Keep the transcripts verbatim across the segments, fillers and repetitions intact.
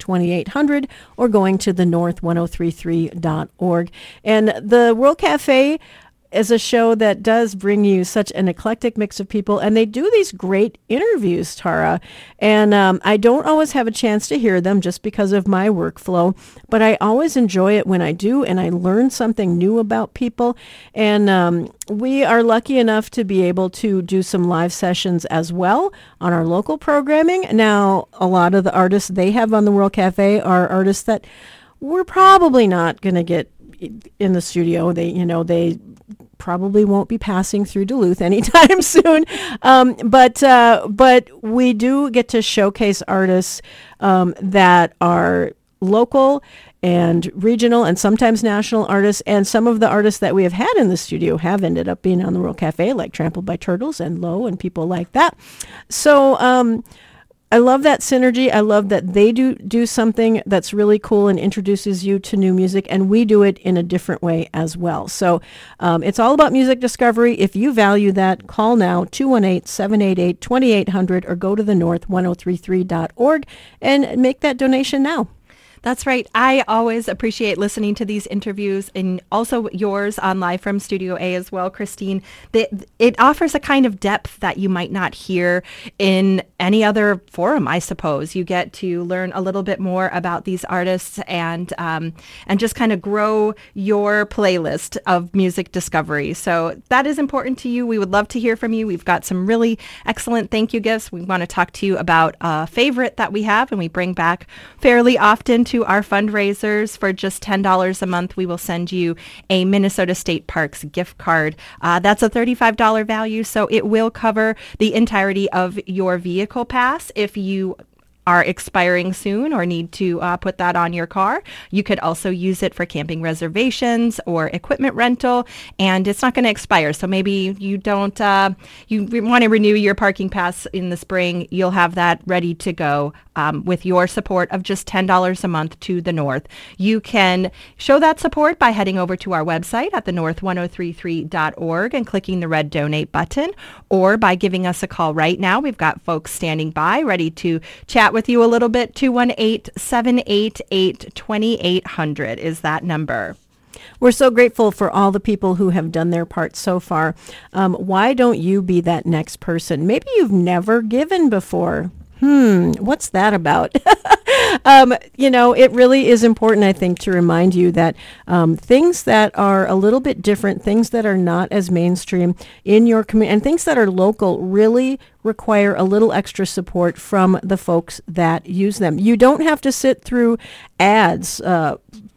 twenty-eight hundred or going to the north ten thirty-three dot org. And the World Cafe is a show that does bring you such an eclectic mix of people, and they do these great interviews, Tara. And um, I don't always have a chance to hear them just because of my workflow, but I always enjoy it when I do, and I learn something new about people. And um, we are lucky enough to be able to do some live sessions as well on our local programming. Now, a lot of the artists they have on the World Cafe are artists that we're probably not going to get in the studio. They, you know, they probably won't be passing through Duluth anytime soon. Um, but uh, but we do get to showcase artists um, that are local and regional and sometimes national artists. And some of the artists that we have had in the studio have ended up being on the World Cafe, like Trampled by Turtles and Low and people like that. So um I love that synergy. I love that they do do something that's really cool and introduces you to new music, and we do it in a different way as well. So um, it's all about music discovery. If you value that, call now, two one eight, seven eight eight, two eight zero zero, or go to the north ten thirty-three dot org and make that donation now. That's right. I always appreciate listening to these interviews, and also yours on Live from Studio A as well, Christine. It offers a kind of depth that you might not hear in any other forum, I suppose. You get to learn a little bit more about these artists and um, and just kind of grow your playlist of music discovery. So that is important to you. We would love to hear from you. We've got some really excellent thank you gifts. We want to talk to you about a favorite that we have and we bring back fairly often to our fundraisers. For just ten dollars a month, we will send you a Minnesota State Parks gift card. Uh, that's a thirty-five dollars value, so it will cover the entirety of your vehicle pass if you are expiring soon or need to uh, put that on your car. You could also use it for camping reservations or equipment rental, and it's not going to expire. So maybe you don't, uh, you want to renew your parking pass in the spring, you'll have that ready to go um, with your support of just ten dollars a month to the North. You can show that support by heading over to our website at the north ten thirty-three dot org and clicking the red donate button, or by giving us a call right now. We've got folks standing by ready to chat with you a little bit. two one eight, seven eight eight, two eight zero zero is that number. We're so grateful for all the people who have done their part so far. Um, why don't you be that next person? Maybe you've never given before. Hmm, what's that about? um, you know, it really is important, I think, to remind you that um, things that are a little bit different, things that are not as mainstream in your community, and things that are local really require a little extra support from the folks that use them. You don't have to sit through ads uh,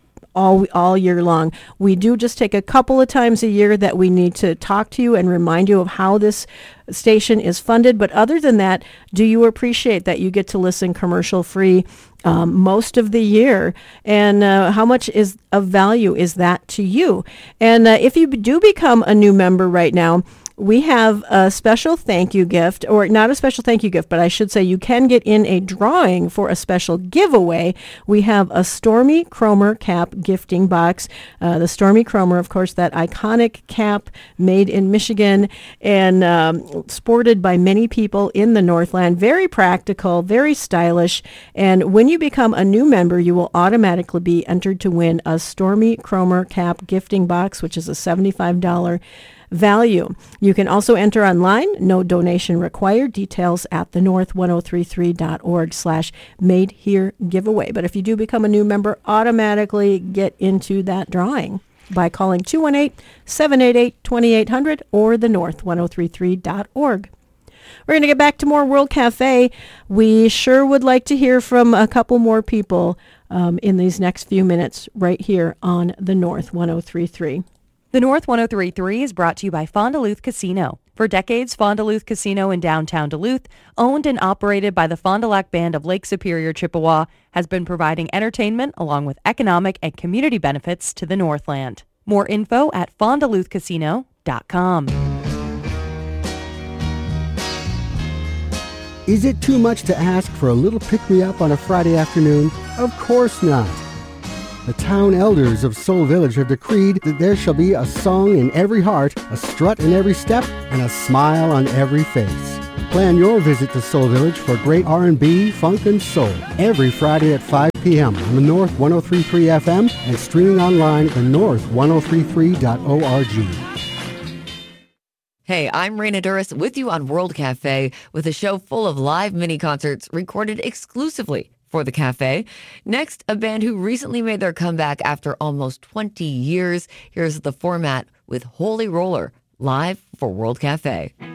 all all year long. We do just take a couple of times a year that we need to talk to you and remind you of how this station is funded. But other than that, do you appreciate that you get to listen commercial free um, most of the year? And uh, how much is of value is that to you? And uh, if you do become a new member right now, we have a special thank you gift, or not a special thank you gift, but I should say you can get in a drawing for a special giveaway. We have a Stormy Kromer cap gifting box. Uh, the Stormy Kromer, of course, that iconic cap made in Michigan and um, sported by many people in the Northland. Very practical, very stylish. And when you become a new member, you will automatically be entered to win a Stormy Kromer cap gifting box, which is a seventy-five dollars value. You can also enter online, no donation required. Details at the north ten thirty-three dot org slash made here giveaway. But if you do become a new member, automatically get into that drawing by calling two one eight, seven eight eight, two eight zero zero or the north ten thirty-three dot org. We're going to get back to more World Cafe. We sure would like to hear from a couple more people um, in these next few minutes right here on the North ten thirty-three. The North ten thirty-three is brought to you by Fond du Luth Casino. For decades, Fond du Luth Casino in downtown Duluth, owned and operated by the Fond du Lac Band of Lake Superior, Chippewa, has been providing entertainment along with economic and community benefits to the Northland. More info at fond du luth casino dot com. Is it too much to ask for a little pick-me-up on a Friday afternoon? Of course not. The town elders of Soul Village have decreed that there shall be a song in every heart, a strut in every step, and a smile on every face. Plan your visit to Soul Village for great R and B, funk, and soul every Friday at five p.m. on the North one oh three point three F M and streaming online at the north ten thirty-three dot org. Hey, I'm Raina Duras with you on World Cafe with a show full of live mini concerts recorded exclusively for the cafe. Next, a band who recently made their comeback after almost twenty years. Here's the format with Holy Roller live for World Cafe.